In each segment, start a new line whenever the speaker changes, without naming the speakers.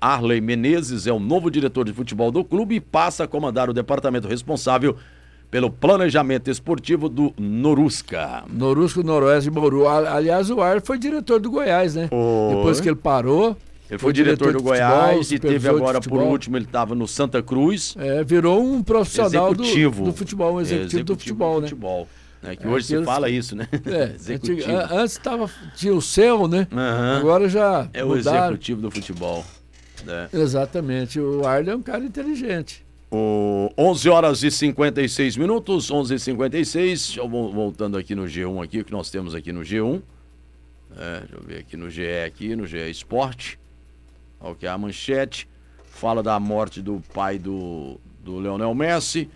Arley Menezes é o novo diretor de futebol do clube e passa a comandar o departamento responsável pelo planejamento esportivo do Norusca.
Norusca, Noroeste de Bauru. Aliás, o Arley foi diretor do Goiás, né? Depois que ele parou...
Ele foi diretor do Goiás e teve agora, por último, ele estava no Santa Cruz.
Virou um profissional do futebol, um
executivo
do futebol, né?
Que hoje se fala isso, né?
Executivo. Antes tinha o céu, né? Agora já
é o executivo do futebol.
Exatamente. O Arley é um cara inteligente.
11 horas e 56 minutos, 11h56. Voltando aqui no G1, aqui, o que nós temos aqui no G1. Deixa eu ver aqui no GE, no GE Esporte. Olha o que é a manchete. Fala da morte do pai do Lionel Messi.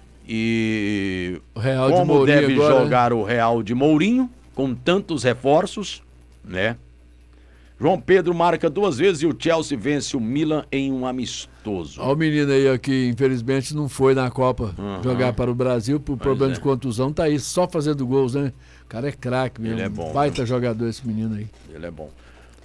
E como deve jogar o Real de Mourinho, com tantos reforços, né? João Pedro marca 2 vezes e o Chelsea vence o Milan em um amistoso.
Olha o menino aí que infelizmente não foi na Copa jogar para o Brasil por problema de contusão. Tá aí só fazendo gols, né? O cara é craque mesmo.
Ele é bom.
Baita jogador esse menino aí.
Ele é bom.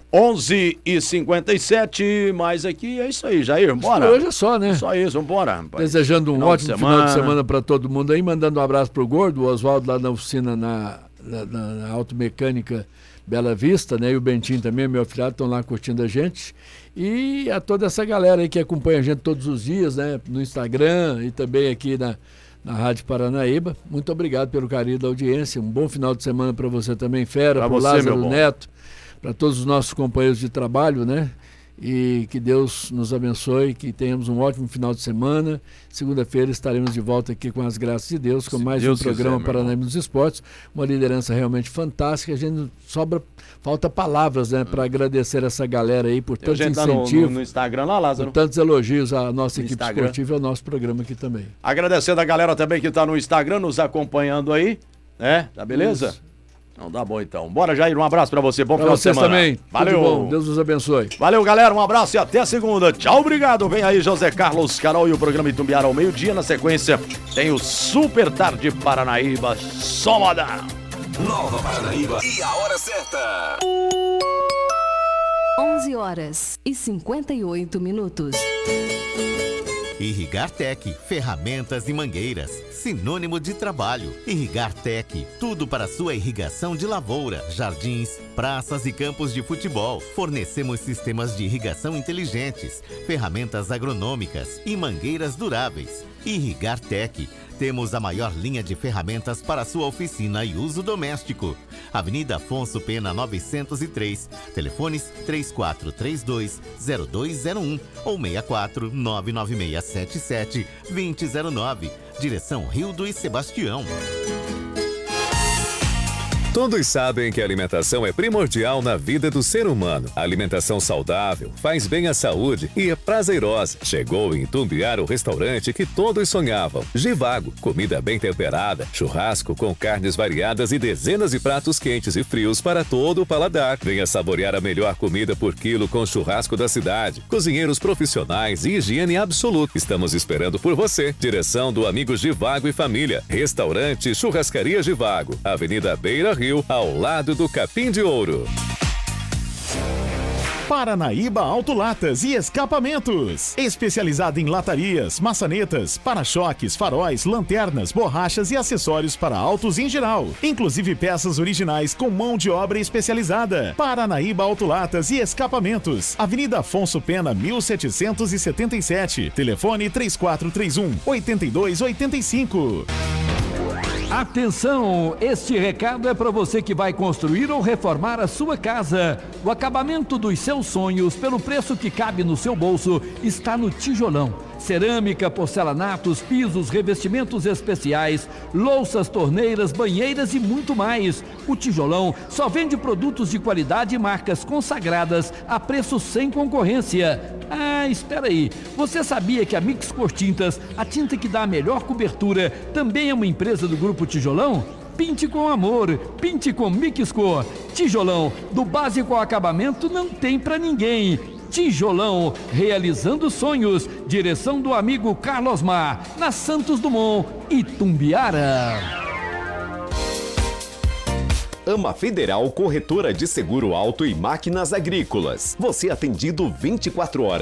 11h57, mas aqui é isso aí, Jair, bora.
Hoje é só, né?
Só isso, vambora, rapaz.
Desejando um ótimo final de semana para todo mundo aí, mandando um abraço pro Gordo, o Oswaldo lá na oficina na Automecânica Bela Vista, né? E o Bentinho também, meu afilhado, estão lá curtindo a gente. E a toda essa galera aí que acompanha a gente todos os dias, né? No Instagram e também aqui na Rádio Paranaíba. Muito obrigado pelo carinho da audiência. Um bom final de semana para você também, Fera, para o Lázaro Neto, para todos os nossos companheiros de trabalho, né? E que Deus nos abençoe, que tenhamos um ótimo final de semana. Segunda-feira estaremos de volta aqui com as graças de Deus, com mais um programa Paranaíba nos Esportes. Uma liderança realmente fantástica. A gente falta palavras, né, para agradecer essa galera aí por tanto incentivo.
No Instagram lá, Lázaro.
Por tantos elogios à nossa equipe esportiva e ao nosso programa aqui também.
Agradecendo a galera também que está no Instagram, nos acompanhando aí, né? Tá beleza? Isso. Não, dá bom então. Bora, Jair, um abraço pra você. Bom final de semana.
Também.
Valeu.
Tudo bom. Deus nos abençoe.
Valeu, galera. Um abraço e até segunda. Tchau, obrigado. Vem aí José Carlos Carol e o programa Itumbiara ao meio-dia. Na sequência, tem o Super Tarde Paranaíba. Só moda.
Nova Paranaíba. E a hora certa.
11h58.
Irrigartec, ferramentas e mangueiras, sinônimo de trabalho. Irrigartec, tudo para sua irrigação de lavoura, jardins, praças e campos de futebol. Fornecemos sistemas de irrigação inteligentes, ferramentas agronômicas e mangueiras duráveis. Irrigartec, temos a maior linha de ferramentas para sua oficina e uso doméstico. Avenida Afonso Pena 903, telefones 3432-0201 ou 64-99677-2009. Direção Rildo e Sebastião.
Todos sabem que a alimentação é primordial na vida do ser humano. A alimentação saudável faz bem à saúde e é prazerosa. Chegou em Itumbiara o restaurante que todos sonhavam. Givago, comida bem temperada, churrasco com carnes variadas e dezenas de pratos quentes e frios para todo o paladar. Venha saborear a melhor comida por quilo com churrasco da cidade. Cozinheiros profissionais e higiene absoluta. Estamos esperando por você. Direção do amigo Givago e família. Restaurante Churrascaria Givago. Avenida Beira Rio, ao lado do Capim de Ouro.
Paranaíba Autolatas e Escapamentos. Especializada em latarias, maçanetas, para-choques, faróis, lanternas, borrachas e acessórios para autos em geral. Inclusive peças originais com mão de obra especializada. Paranaíba Autolatas e Escapamentos. Avenida Afonso Pena, 1777. Telefone 3431-8285.
Atenção, este recado é para você que vai construir ou reformar a sua casa. O acabamento dos seus sonhos, pelo preço que cabe no seu bolso, está no Tijolão. Cerâmica, porcelanatos, pisos, revestimentos especiais, louças, torneiras, banheiras e muito mais. O Tijolão só vende produtos de qualidade e marcas consagradas a preço sem concorrência. Ah, espera aí. Você sabia que a Mix Cor Tintas, a tinta que dá a melhor cobertura, também é uma empresa do Grupo Tijolão? Pinte com amor, pinte com Mix Cor. Tijolão, do básico ao acabamento, não tem pra ninguém. Tijolão, realizando sonhos. Direção do amigo Carlos Mar, na Santos Dumont, Itumbiara.
Ama Federal Corretora de Seguro Auto e Máquinas Agrícolas. Você atendido 24 horas.